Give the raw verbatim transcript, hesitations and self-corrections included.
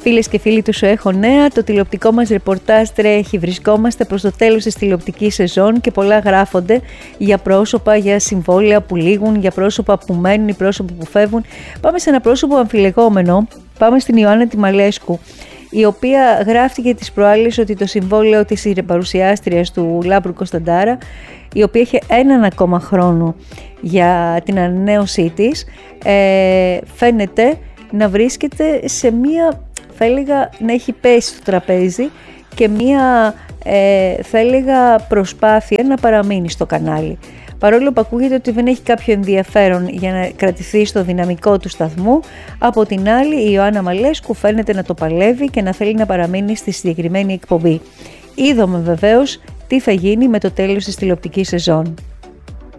Φίλες και φίλοι του Σου Έχω Νέα, το τηλεοπτικό μας ρεπορτάζ τρέχει. Βρισκόμαστε προς το τέλος της τηλεοπτικής σεζόν και πολλά γράφονται για πρόσωπα, για συμβόλαια που λήγουν, για πρόσωπα που μένουν ή πρόσωπα που φεύγουν. Πάμε σε ένα πρόσωπο αμφιλεγόμενο. Πάμε στην Ιωάννα Τιμαλέσκου, η οποία γράφτηκε τις προάλλες ότι το συμβόλαιο της παρουσιάστριας του Λάμπρου Κωνσταντάρα, η οποία είχε έναν ακόμα χρόνο για την ανανέωσή της, ε, φαίνεται να βρίσκεται σε μία, θα έλεγα, να έχει πέσει στο τραπέζι και μία, ε, θα έλεγα, προσπάθεια να παραμείνει στο κανάλι. Παρόλο που ακούγεται ότι δεν έχει κάποιο ενδιαφέρον για να κρατηθεί στο δυναμικό του σταθμού, από την άλλη η Ιωάννα Μαλέσκου φαίνεται να το παλεύει και να θέλει να παραμείνει στη συγκεκριμένη εκπομπή. Είδαμε βεβαίως τι θα γίνει με το τέλος της τηλεοπτικής σεζόν.